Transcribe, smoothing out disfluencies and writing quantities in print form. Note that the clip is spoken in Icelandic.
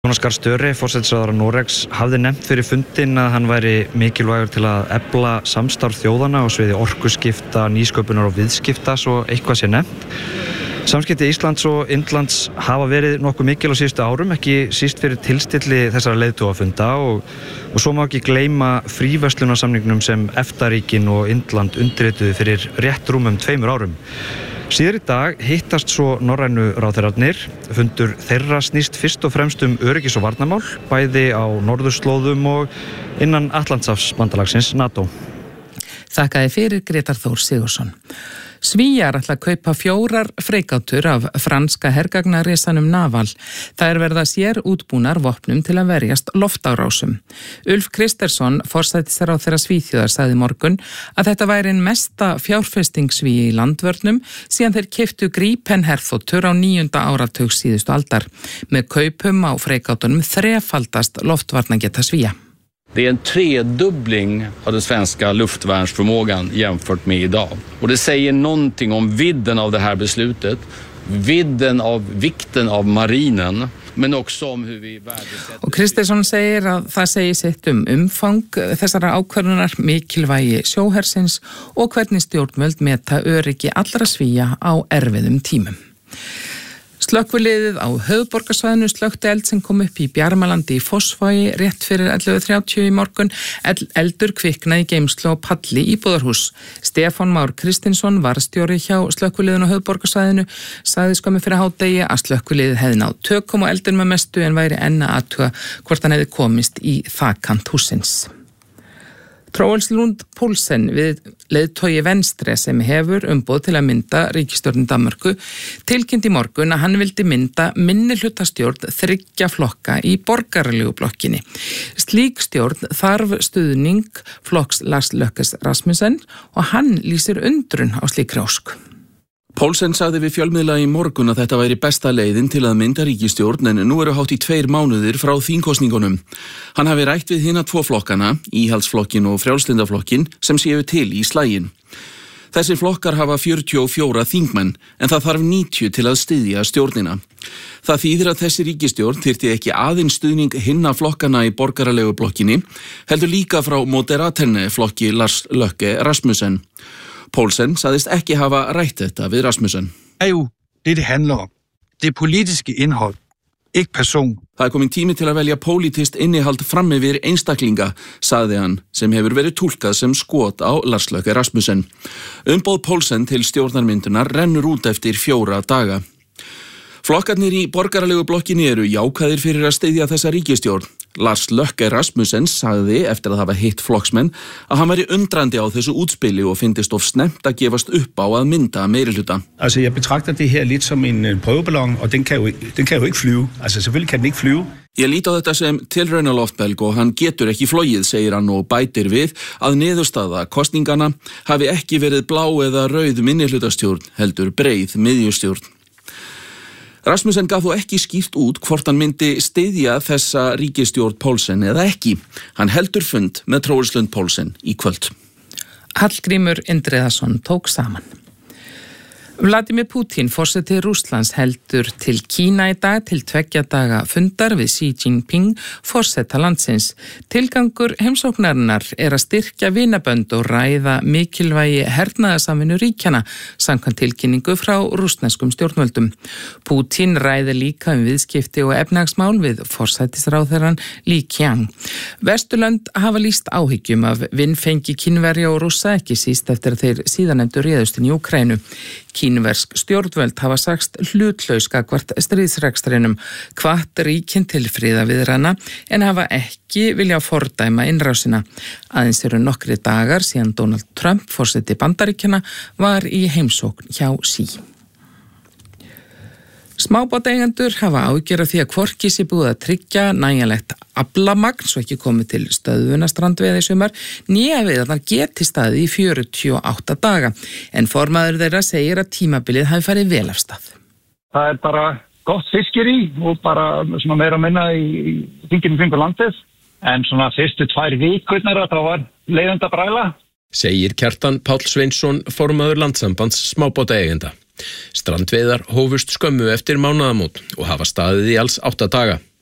Jonas Gahr Støre, forsætisráðherra Noregs, hafði nefnt fyrir fundinn að hann væri mikilvægur til að efla samstarf þjóðanna á sviði orkuskipta, nýsköpunar og viðskipta, svo eitthvað sé nefnt. Samskipti Íslands og Indlands hafa verið nokkuð mikil á síðustu árum, ekki síst fyrir tilstilli þessara leiðtogafunda og svo má ekki gleyma fríverslunarsamningnum sem EFTA-ríkin og Indland undirrituðu fyrir rétt rúmum 2 árum. Síðar í dag hittast svo norrænu ráðherrarnir. Fundur þeirra snýst fyrst og fremst öryggis- og varnarmál, bæði á norðurslóðum og innan Atlantshafsbandalagsins NATO. Þakkaði fyrir Grétar Þór Sigurðsson. Svíar ætla að kaupa 4 freigátur af franska hergagnarisanum Naval. Það verða sér útbúnar vopnum til að verjast loftárásum. Ulf Kristersson, forsætisráðherra Svíþjóðar, sagði í morgun að þetta væri ein mesta fjárfesting Svíi í landvörnum síðan þeir keyptu Gripen herþotur á 9. áratug síðustu aldar. Með kaupum á freigátunum þrefaldast loftvarnageta Svía. Det är en tredubbling av den svenska luftvärnsförmågan jämfört med idag. Och det säger någonting om vidden av det här beslutet, vidden av vikten av marinen, men också om hur vi värdesätter. Og Kristersson segir að það segir sitt umfang þessara ákvörðunar, mikilvægi sjóhersins og hvernig stjórnvöld meta öryggi allra Svía á erfiðum tímum. Slökkviliðið á höfuðborgarsvæðinu slökkti eld sem kom upp í Bjarmalandi í Fossvogi rétt fyrir 11:30 í morgun. Eldur kviknaði í geymslu á palli íbúðarhús. Stefán Már Kristinsson, varðstjóri hjá slökkviliðinu á höfuðborgarsvæðinu, sagði skömmu fyrir hádegi að slökkviliðið hefði náð tökum á eldun með mestu en væri enn að athuga hvort hann hefði komist í þakkant hússins. Troels Lund Poulsen, við leiðtogi Venstre sem hefur umboð til að mynda ríkisstjórn Danmörku, tilkynnt í morgun að hann vildi mynda minnihlutastjórn 3 flokka í borgaralegu blokkinni. Slík stjórn þarf stuðning flokks Lars Løkke Rasmussen og hann lýsir undrun á slíkri ósk. Poulsen sagði við fjölmiðla í morgun að þetta væri besta leiðin til að mynda ríkisstjórn en nú eru hátt í 2 mánuðir frá þingkosningunum. Hann hafi rætt við hina 2 flokkana, Íhaldsflokkin og Frjálslyndaflokkin, sem séu til í slaginn. Þessir flokkar hafa 44 þingmenn en það þarf 90 til að styðja stjórnina. Það þýðir að þessi ríkisstjórn þyrfti ekki aðeins stuðning hinna flokkana í borgaralegu blokkinni, heldur líka frá Moderaterne flokki Lars Løkke Rasmussen. Poulsen sagðist ekki hafa rætt þetta við Rasmussen. Det er jo det handler om. Det politiske innhold, ikke person. Það komin tími til að velja pólitist innihald fram yfir einstaklinga, sagði hann, sem hefur verið túlkað sem skot á Lars Løkke Rasmussen. Umboð Poulsen til stjórnarmyndunar rennur út eftir 4 daga. Flokkarnir í borgaralegu blokkinni eru jákvæðir fyrir að styðja þessa ríkisstjórn. Lars Løkke Rasmussen sagði eftir að hafa hitt flokksmenn að hann væri undrandi á þessu útspili og fyndist of snemmt að gefast upp á að mynda meirihluta. Altså, jeg betragter det her lidt som en prøveballon, og den kan jo ikke flyve. Altså, selvfølgelig kan den ikke flyve. Ég lít á þetta sem tilraunaloftbelg og hann getur ekki flogið, segir hann og bætir við að niðurstaða kosningana hafi ekki verið blá eða rauð minnihlutastjórn, heldur breið miðjustjórn. Rasmussen gaf þó ekki skýrt út hvort hann myndi styðja þessa ríkisstjórn Poulsen eða ekki. Hann heldur fund með Troels Lund Poulsen í kvöld. Hallgrímur Indriðason tók saman. Vladimir Putin, forseti Rússlands, heldur til Kína í dag til 2 daga fundar við Xi Jinping, forseta landsins. Tilgangur heimsóknarinnar að styrkja vinabönd og ræða mikilvægi hernaðarsamvinnu ríkjana, samkvæmt tilkynningu frá rússneskum stjórnvöldum. Putin ræði líka viðskipti og efnahagsmál við forsætisráðherrann Li Qiang. Vesturlönd hafa lýst áhyggjum af vinfengi Kínverja og Rússa, ekki síst eftir að þeir síðanefndu réðust í Úkraínu. Kínversk stjórnvöld hafa sagst hlutlaus gagnvart stríðsrekstrinum, hvatt ríkin til friðaviðrana en hafa ekki vilja fordæma innrásina. Aðeins eru nokkri dagar síðan Donald Trump, forseti Bandaríkjanna, var í heimsókn hjá Xi. Smábátaeigendur hafa áhyggjur af því að hvorki sé búið að tryggja nægjanlegt aflamagn svo ekki komið til stöðvuna strandveiða í sumar, né veiðarnar geti staðið í 48 daga. En formaður þeirra segir að tímabilið hafi farið vel af stað. Það bara gott fiskeri og bara svona meira að minna í hringinn kringum landið. En svona fyrstu 2 vikurnar það var leiðandi að bræla. Segir Kjartan Páll Sveinsson, formaður Landssambands smábátaeigenda. Strandveiðar hófust skömmu eftir mánaðamót og hafa staðið í alls 8 daga.